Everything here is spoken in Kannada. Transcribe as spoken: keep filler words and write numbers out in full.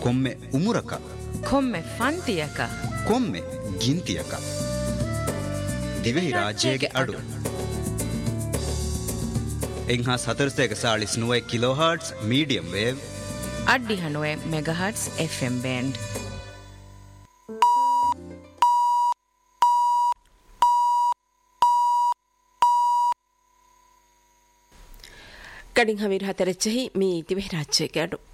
ಕೊಮ್ಮೆ ಉಮುರಕ ಕೊಮ್ಮೆ ಫಂತಿಯಕ ಕೊಮ್ಮೆ ಗಿಂತಿಯಕ ದಿವೆಹಿ ರಾಜ್ಯಗೆ ಅಡು ಎಂಹಾ ಸತರ್ಸೆಗ ಸಾಳಿಸ್ ನುವೆ ಕಿಲೋ ಹರ್ಟ್ಸ್ ಮೀಡಿಯಂ ವೇವ್ ಅಡ್ಡಿ ಹನುವೆ mega hertz FM band. ಕಡಿಂಗ್ Hameer ಹತರಚ್ಚಹಿ me ದಿವೆಹಿ ರಾಜ್ಯಗೆ ಅಡು